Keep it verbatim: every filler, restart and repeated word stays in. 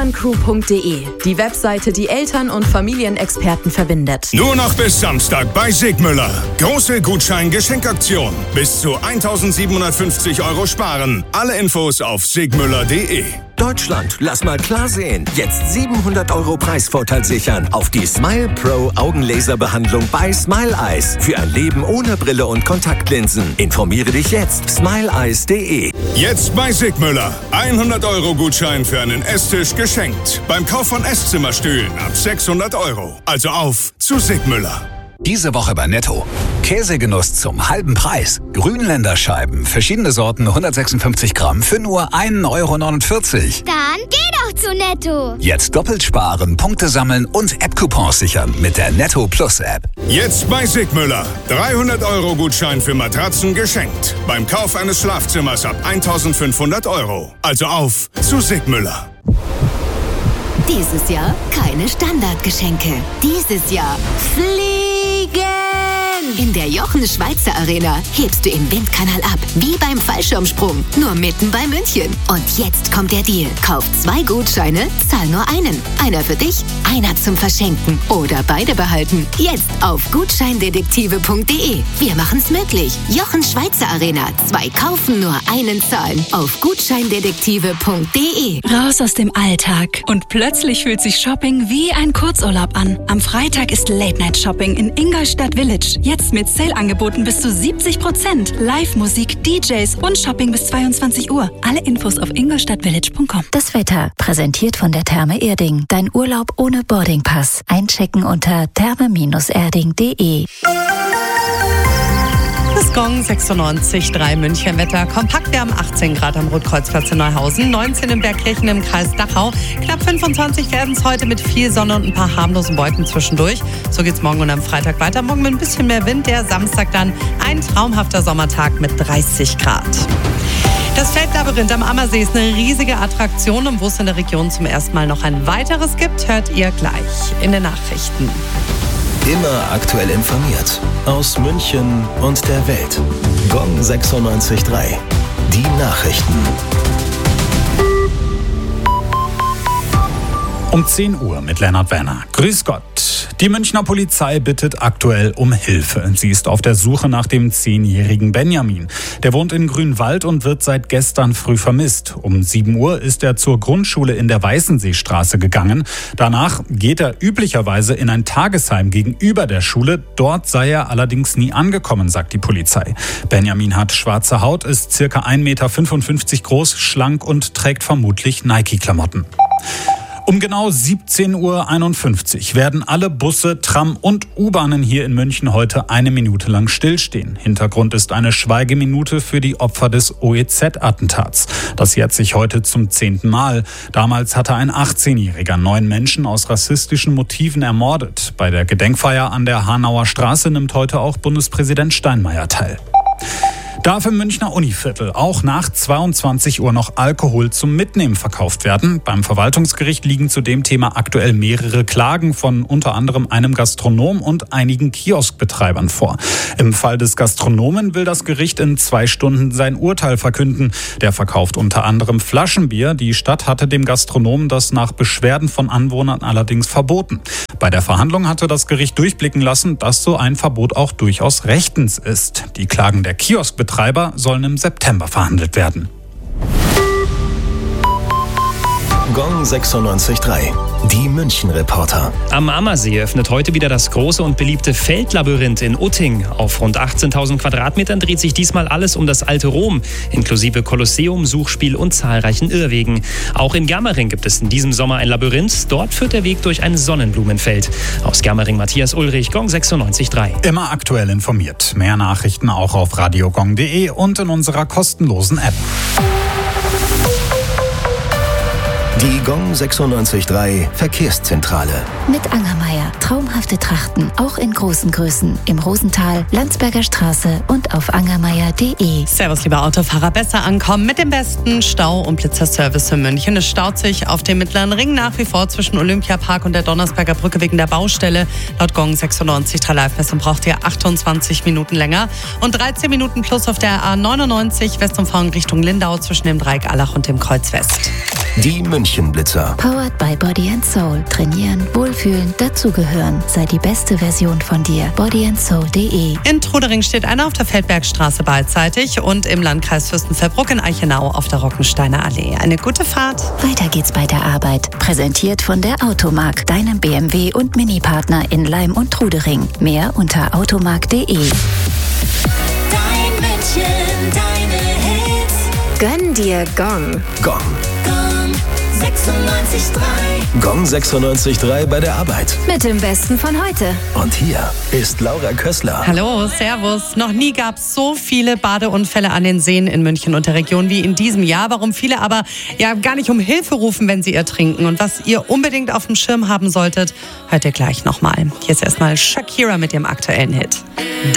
elterncrew punkt de, die Webseite, die Eltern- und Familienexperten verbindet. Nur noch bis Samstag bei Sigmüller. Große Gutschein-Geschenkaktion. Bis zu eintausendsiebenhundertfünfzig Euro sparen. Alle Infos auf sigmüller punkt de. Deutschland, lass mal klar sehen. Jetzt siebenhundert Euro Preisvorteil sichern auf die Smile Pro Augenlaserbehandlung bei Smile Eyes. Für ein Leben ohne Brille und Kontaktlinsen. Informiere dich jetzt. smile eyes punkt de. Jetzt bei Sigmüller. hundert Euro Gutschein für einen Esstisch geschenkt. Beim Kauf von Esszimmerstühlen ab sechshundert Euro. Also auf zu Sigmüller. Diese Woche bei Netto. Käsegenuss zum halben Preis. Grünländer Scheiben, verschiedene Sorten, hundertsechsundfünfzig Gramm für nur ein Euro neunundvierzig. Dann geh doch zu Netto. Jetzt doppelt sparen, Punkte sammeln und App-Coupons sichern mit der Netto Plus App. Jetzt bei Sigmüller. dreihundert Euro Gutschein für Matratzen geschenkt. Beim Kauf eines Schlafzimmers ab eintausendfünfhundert Euro. Also auf zu Sigmüller. Dieses Jahr keine Standardgeschenke. Dieses Jahr Fliegen! In der Jochen Schweizer Arena hebst du im Windkanal ab, wie beim Fallschirmsprung, nur mitten bei München. Und jetzt kommt der Deal. Kauf zwei Gutscheine, zahl nur einen. Einer für dich, einer zum Verschenken oder beide behalten. Jetzt auf gutscheindetektive punkt de. Wir machen's möglich. Jochen Schweizer Arena. Zwei kaufen, nur einen zahlen. Auf gutscheindetektive punkt de. Raus aus dem Alltag. Und plötzlich fühlt sich Shopping wie ein Kurzurlaub an. Am Freitag ist Late-Night-Shopping in Ingolstadt Village. Jetzt mit Sale-Angeboten bis zu siebzig Prozent. Live-Musik, D Js und Shopping bis zweiundzwanzig Uhr. Alle Infos auf ingolstadtvillage punkt com. Das Wetter, präsentiert von der Therme Erding. Dein Urlaub ohne Boardingpass. Einchecken unter therme erding punkt de. Das Gong sechsundneunzig Komma drei München Wetter. Kompakt, wir haben achtzehn Grad am Rotkreuzplatz in Neuhausen, neunzehn in Bergkirchen im Kreis Dachau. Knapp fünfundzwanzig werden es heute mit viel Sonne und ein paar harmlosen Wolken zwischendurch. So geht's morgen und am Freitag weiter. Morgen mit ein bisschen mehr Wind, der Samstag dann ein traumhafter Sommertag mit dreißig Grad. Das Feldlabyrinth am Ammersee ist eine riesige Attraktion und wo es in der Region zum ersten Mal noch ein weiteres gibt, hört ihr gleich in den Nachrichten. Immer aktuell informiert. Aus München und der Welt. Gong sechsundneunzig Komma drei. Die Nachrichten. Um zehn Uhr mit Lennart Werner. Grüß Gott. Die Münchner Polizei bittet aktuell um Hilfe. Sie ist auf der Suche nach dem zehnjährigen Benjamin. Der wohnt in Grünwald und wird seit gestern früh vermisst. Um sieben Uhr ist er zur Grundschule in der Weißenseestraße gegangen. Danach geht er üblicherweise in ein Tagesheim gegenüber der Schule. Dort sei er allerdings nie angekommen, sagt die Polizei. Benjamin hat schwarze Haut, ist circa ein Meter fünfundfünfzig groß, schlank und trägt vermutlich Nike-Klamotten. Um genau siebzehn Uhr einundfünfzig werden alle Busse, Tram und U-Bahnen hier in München heute eine Minute lang stillstehen. Hintergrund ist eine Schweigeminute für die Opfer des O E Z-Attentats. Das jährt sich heute zum zehnten Mal. Damals hatte ein achtzehnjähriger neun Menschen aus rassistischen Motiven ermordet. Bei der Gedenkfeier an der Hanauer Straße nimmt heute auch Bundespräsident Steinmeier teil. Darf im Münchner Univiertel auch nach zweiundzwanzig Uhr noch Alkohol zum Mitnehmen verkauft werden? Beim Verwaltungsgericht liegen zu dem Thema aktuell mehrere Klagen von unter anderem einem Gastronom und einigen Kioskbetreibern vor. Im Fall des Gastronomen will das Gericht in zwei Stunden sein Urteil verkünden. Der verkauft unter anderem Flaschenbier. Die Stadt hatte dem Gastronomen das nach Beschwerden von Anwohnern allerdings verboten. Bei der Verhandlung hatte das Gericht durchblicken lassen, dass so ein Verbot auch durchaus rechtens ist. Die Klagen der Kioskbetreiber sollen im September verhandelt werden. Gong sechsundneunzig Komma drei. Die München-Reporter. Am Ammersee öffnet heute wieder das große und beliebte Feldlabyrinth in Utting. Auf rund achtzehntausend Quadratmetern dreht sich diesmal alles um das alte Rom, inklusive Kolosseum, Suchspiel und zahlreichen Irrwegen. Auch in Germering gibt es in diesem Sommer ein Labyrinth. Dort führt der Weg durch ein Sonnenblumenfeld. Aus Germering Matthias Ulrich, Gong sechsundneunzig Komma drei. Immer aktuell informiert. Mehr Nachrichten auch auf radiogong punkt de und in unserer kostenlosen App. Die Gong sechsundneunzig Komma drei Verkehrszentrale. Mit Angermeier. Traumhafte Trachten, auch in großen Größen. Im Rosental, Landsberger Straße und auf angermeier punkt de. Servus, lieber Autofahrer, besser ankommen mit dem besten Stau- und Blitzerservice in München. Es staut sich auf dem Mittleren Ring nach wie vor zwischen Olympiapark und der Donnersberger Brücke wegen der Baustelle. Laut Gong sechsundneunzig Komma drei Live-Messung braucht ihr achtundzwanzig Minuten länger und dreizehn Minuten plus auf der A neunundneunzig Westumfahrung Richtung Lindau zwischen dem Dreieck Allach und dem Kreuz West. Die München-Blitzer. Powered by Body and Soul. Trainieren, wohlfühlen, dazugehören. Sei die beste Version von dir. body and soul punkt de. In Trudering steht einer auf der Feldbergstraße beidseitig und im Landkreis Fürstenfeldbruck in Eichenau auf der Rockensteiner Allee. Eine gute Fahrt. Weiter geht's bei der Arbeit. Präsentiert von der Automark, deinem B M W und Mini-Partner in Leim und Trudering. Mehr unter automark punkt de. Dein München, deine Hits. Gönn dir Gong. Gong. Gong sechsundneunzig Komma drei. Gong sechsundneunzig Komma drei bei der Arbeit. Mit dem Besten von heute. Und hier ist Laura Kössler. Hallo, servus. Noch nie gab es so viele Badeunfälle an den Seen in München und der Region wie in diesem Jahr. Warum viele aber ja gar nicht um Hilfe rufen, wenn sie ertrinken und was ihr unbedingt auf dem Schirm haben solltet, hört ihr gleich nochmal. Hier ist erstmal Shakira mit dem aktuellen Hit.